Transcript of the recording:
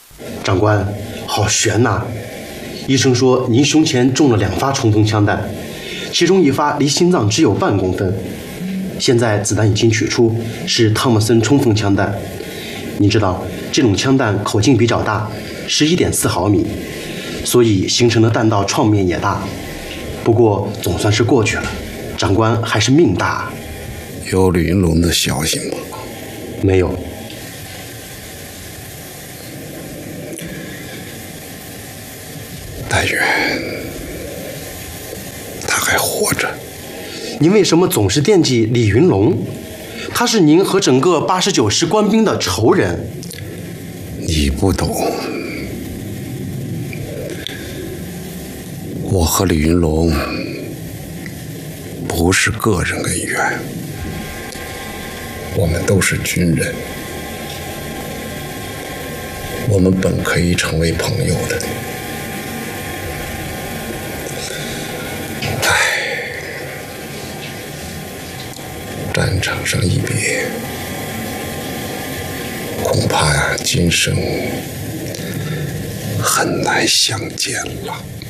长官，好悬呐！医生说您胸前中了2发冲锋枪弹，其中1发离心脏只有半公分。现在子弹已经取出，是汤姆森冲锋枪弹。您知道这种枪弹口径比较大，11.4毫米，所以形成的弹道创面也大。不过总算是过去了，长官还是命大。 有李云龙的消息吗？ 没有。 但愿他还活着。 您为什么总是惦记李云龙？他是您和整个89师官兵的仇人。 你不懂，我和李云龙不是个人恩怨，我们都是军人，我们本可以成为朋友的。战场上一别，恐怕今生很难相见了。